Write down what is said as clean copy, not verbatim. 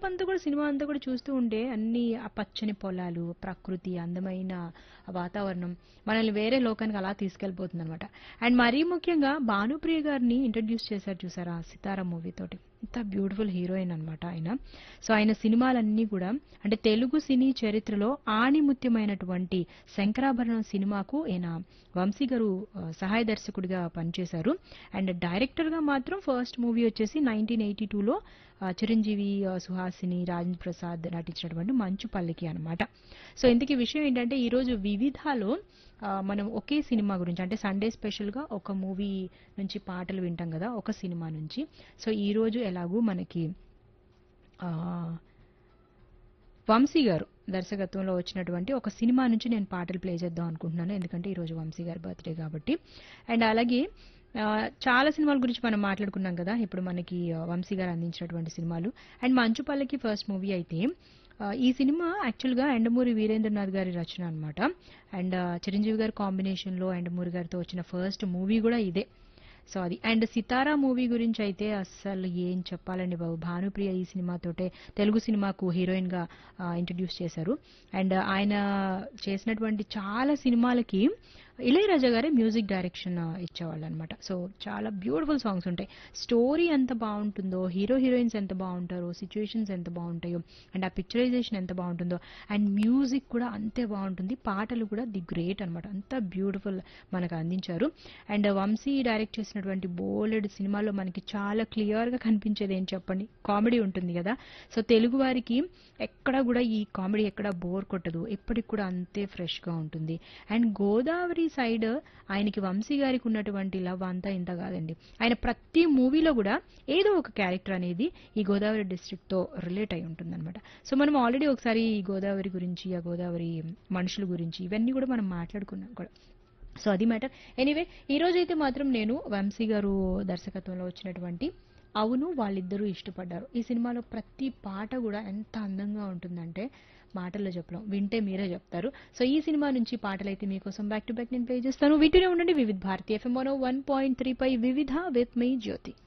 Buildup అంతా కూడా cinema అంతా కూడా చూస్తూ ఉంటే అన్ని ఆ పచ్చని పొలాలు, ప్రకృతి, అందమైన వాతావరణం మనల్ని వేరే లోకానికి అలా తీసుకెళ్ళిపోతుంది అనమాట. అండ్ మరీ ముఖ్యంగా భానుప్రియ గారిని ఇంట్రడ్యూస్ చేశారు చూసారా 'సితార' మూవీ తోటి. ఎంత బ్యూటిఫుల్ హీరోయిన్ అనమాట ఆయన. సో ఆయన సినిమాలన్నీ కూడా అంటే తెలుగు సినీ చరిత్రలో ఆణిముత్యమైనటువంటి 'శంకరాభరణం' సినిమాకు ఈయన వంశీ గారు సహాయ దర్శకుడిగా పనిచేశారు. అండ్ డైరెక్టర్గా మాత్రం ఫస్ట్ మూవీ వచ్చేసి 1982లో చిరంజీవి, సుహాసిని, రాజేంద్ర ప్రసాద్ నటించినటువంటి 'మంచు పల్లకి' అనమాట. సో ఇంతకీ విషయం ఏంటంటే ఈరోజు వివిధాలో మనం ఒకే సినిమా గురించి అంటే సండే స్పెషల్గా ఒక మూవీ నుంచి పాటలు వింటాం కదా ఒక సినిమా నుంచి. సో ఈ రోజు ఎలాగూ మనకి ఆ, వంశీ గారు దర్శకత్వంలో వచ్చినటువంటి ఒక సినిమా నుంచి నేను పాటలు ప్లే చేద్దాం అనుకుంటున్నాను. ఎందుకంటే ఈరోజు వంశీ గారి బర్త్డే కాబట్టి. అండ్ అలాగే ఆ, చాలా సినిమాల గురించి మనం మాట్లాడుకున్నాం కదా ఇప్పుడు మనకి వంశీ గారు అందించినటువంటి సినిమాలు. అండ్ మంచు పల్లకి ఫస్ట్ మూవీ అయితే ఈ సినిమా యాక్చువల్గా ఎండమూరి వీరేంద్రనాథ్ గారి రచన అనమాట. అండ్ చిరంజీవి గారి కాంబినేషన్లో ఎండమూరి గారితో వచ్చిన ఫస్ట్ మూవీ కూడా ఇదే. సో అది. అండ్ 'సితారా' మూవీ గురించి అయితే అస్సలు ఏం చెప్పాలండి బాబు. భానుప్రియ ఈ సినిమాతోటే తెలుగు సినిమాకు హీరోయిన్ గా ఇంట్రడ్యూస్ చేశారు. అండ్ ఆయన చేసినటువంటి చాలా సినిమాలకి ఇళయరాజా గారే మ్యూజిక్ డైరెక్షన్ ఇచ్చేవాళ్ళు అనమాట. సో చాలా బ్యూటిఫుల్ సాంగ్స్ ఉంటాయి. స్టోరీ ఎంత బాగుంటుందో, హీరో హీరోయిన్స్ ఎంత బాగుంటారో, సిచ్యువేషన్స్ ఎంత బాగుంటాయో, అండ్ ఆ పిక్చరైజేషన్ ఎంత బాగుంటుందో, అండ్ మ్యూజిక్ కూడా అంతే బాగుంటుంది. పాటలు కూడా ది గ్రేట్ అనమాట. అంత బ్యూటిఫుల్ మనకు అందించారు. అండ్ వంశీ డైరెక్ట్ చేసినటువంటి బోలెడ్ సినిమాల్లో మనకి చాలా క్లియర్ గా కనిపించేది ఏం చెప్పండి, కామెడీ ఉంటుంది కదా. సో తెలుగు వారికి ఎక్కడ కూడా ఈ కామెడీ ఎక్కడ బోర్ కొట్టదు, ఎప్పటికి కూడా అంతే ఫ్రెష్ గా ఉంటుంది. అండ్ గోదావరి సైడ్ ఆయనకి వంశీ గారికి ఉన్నటువంటి లవ్ అంతా ఇంత కాదండి. ఆయన ప్రతి మూవీలో కూడా ఏదో ఒక క్యారెక్టర్ అనేది ఈ గోదావరి డిస్ట్రిక్ట్ తో రిలేట్ అయి ఉంటుంది అనమాట. సో మనం ఆల్రెడీ ఒకసారి ఈ గోదావరి గురించి, ఆ గోదావరి మనుషుల గురించి ఇవన్నీ కూడా మనం మాట్లాడుకున్నాం కూడా. సో అది మ్యాటర్. ఎనీవే ఈ రోజు అయితే మాత్రం నేను వంశీ గారు దర్శకత్వంలో వచ్చినటువంటి అవును వాళ్ళిద్దరూ ఇష్టపడ్డారు ఈ సినిమాలో ప్రతి పాట కూడా ఎంత అందంగా ఉంటుందంటే మాటల్లో చెప్పలేం, వింటే మీరే చెప్తారు. సో ఈ సినిమా నుంచి పాటలు అయితే మీకోసం బ్యాక్ టు బ్యాక్ నేను ప్లే చేస్తాను. వింటూనే ఉండండి వివిధ భారతి FM 101.3 పై వివిధ విత్ మీ జ్యోతి.